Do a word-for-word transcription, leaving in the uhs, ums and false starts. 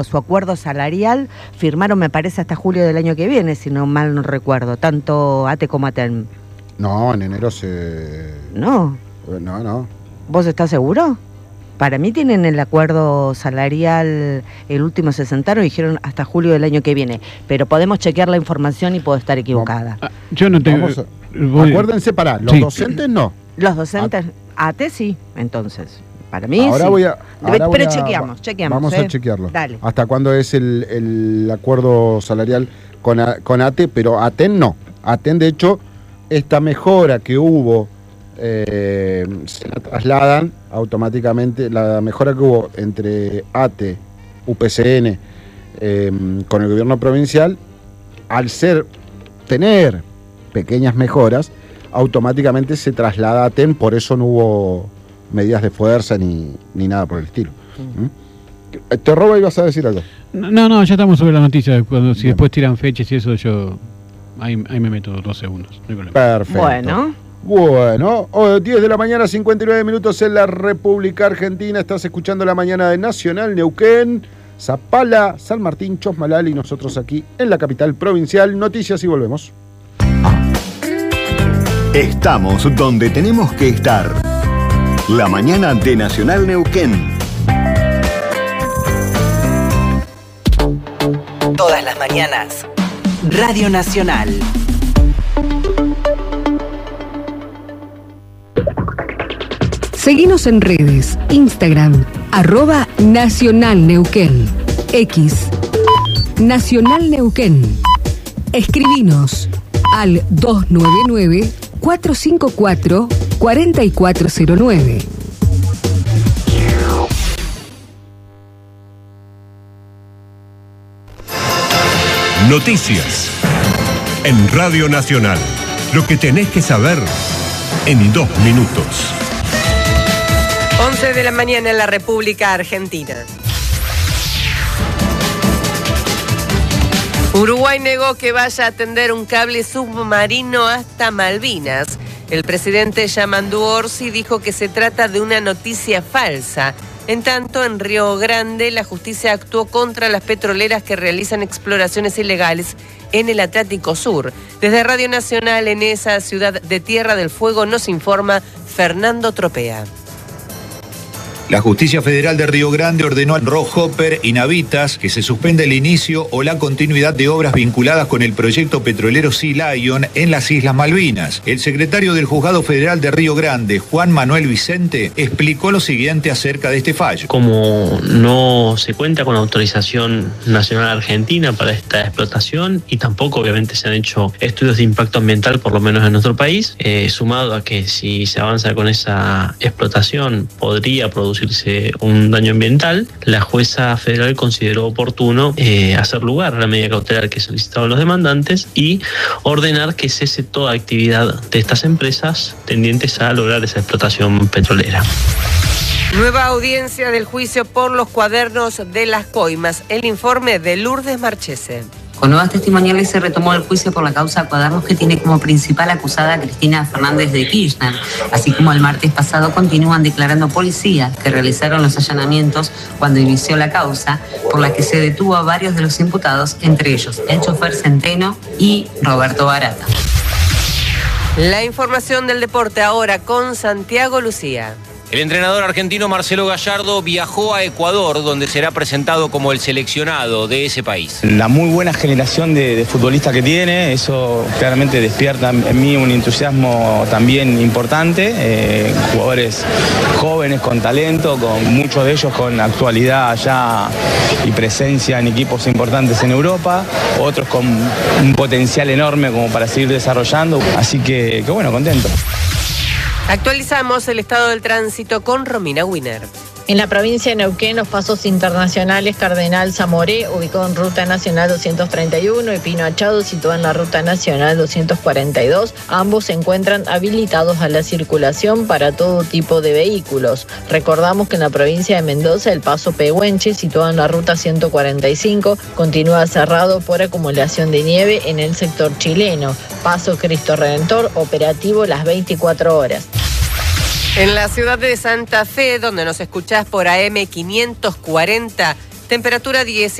su acuerdo salarial, firmaron, me parece, hasta julio del año que viene, si no mal no recuerdo, tanto ATE como ATEN. No, en enero se... No. No, no. ¿Vos estás seguro? Para mí tienen el acuerdo salarial, el último se sentaron y dijeron hasta julio del año que viene, pero podemos chequear la información y puedo estar equivocada. Ah, yo no tengo... A, voy... Acuérdense, pará, los sí. docentes no. Los docentes, ATE sí, entonces... Para mí ahora sí. Voy a, ahora Pero voy a, chequeamos, chequeamos. Vamos ¿eh? a chequearlo. Dale. ¿Hasta cuándo es el, el acuerdo salarial con, a, con ATE? Pero ATEN no. ATEN, de hecho, esta mejora que hubo, eh, se la trasladan automáticamente, la mejora que hubo entre ATE, U P C N, eh, con el gobierno provincial, al ser, tener pequeñas mejoras, automáticamente se traslada a ATEN, por eso no hubo medidas de fuerza ni, ni nada por el estilo. ¿Mm? Te robo y vas a decir algo. No, no, ya estamos sobre la noticia. Cuando, si Bien. después tiran fechas y eso, yo ahí, ahí me meto dos segundos. No hay problema. Perfecto. Bueno. Bueno, oh, diez de la mañana, cincuenta y nueve minutos en la República Argentina. Estás escuchando la mañana de Nacional Neuquén, Zapala, San Martín, Chosmalal y nosotros aquí en la capital provincial. Noticias y volvemos. Estamos donde tenemos que estar. La mañana de Nacional Neuquén. Todas las mañanas, Radio Nacional. Seguinos en redes, Instagram, arroba Nacional Neuquén, X, Nacional Neuquén. Escribinos al dos nueve nueve, cuatro cinco cuatro, cuatro cuatro cero nueve. Noticias en Radio Nacional. Lo que tenés que saber en dos minutos. once de la mañana en la República Argentina. Uruguay negó que vaya a tender un cable submarino hasta Malvinas. El presidente Yamandu Orsi dijo que se trata de una noticia falsa. En tanto, en Río Grande, la justicia actuó contra las petroleras que realizan exploraciones ilegales en el Atlántico Sur. Desde Radio Nacional, en esa ciudad de Tierra del Fuego, nos informa Fernando Tropea. La Justicia Federal de Río Grande ordenó a Rohopper y Navitas que se suspenda el inicio o la continuidad de obras vinculadas con el proyecto petrolero Sea Lion en las Islas Malvinas. El secretario del Juzgado Federal de Río Grande, Juan Manuel Vicente, explicó lo siguiente acerca de este fallo. Como no se cuenta con autorización nacional argentina para esta explotación y tampoco obviamente se han hecho estudios de impacto ambiental, por lo menos en nuestro país, eh, sumado a que si se avanza con esa explotación podría producir un daño ambiental, la jueza federal consideró oportuno eh, hacer lugar a la medida cautelar que solicitaban los demandantes y ordenar que cese toda actividad de estas empresas tendientes a lograr esa explotación petrolera. Nueva audiencia del juicio por los cuadernos de las coimas. El informe de Lourdes Marchese. Con nuevas testimoniales se retomó el juicio por la causa Cuadernos, que tiene como principal acusada a Cristina Fernández de Kirchner. Así como el martes pasado continúan declarando policías que realizaron los allanamientos cuando inició la causa, por la que se detuvo a varios de los imputados, entre ellos el chofer Centeno y Roberto Barata. La información del deporte ahora con Santiago Lucía. El entrenador argentino Marcelo Gallardo viajó a Ecuador, donde será presentado como el seleccionado de ese país. La muy buena generación de, de futbolistas que tiene, eso claramente despierta en mí un entusiasmo también importante. Eh, jugadores jóvenes con talento, con muchos de ellos con actualidad allá y presencia en equipos importantes en Europa, otros con un potencial enorme como para seguir desarrollando. Así que, que bueno, contento. Actualizamos el estado del tránsito con Romina Wiener. En la provincia de Neuquén, los pasos internacionales Cardenal Zamoré, ubicado en Ruta Nacional doscientos treinta y uno, y Pino Achado, situado en la Ruta Nacional doscientos cuarenta y dos. Ambos se encuentran habilitados a la circulación para todo tipo de vehículos. Recordamos que en la provincia de Mendoza, el paso Pehuenche, situado en la Ruta ciento cuarenta y cinco, continúa cerrado por acumulación de nieve en el sector chileno. Paso Cristo Redentor, operativo las veinticuatro horas. En la ciudad de Santa Fe, donde nos escuchás por A M quinientos cuarenta, Temperatura diez.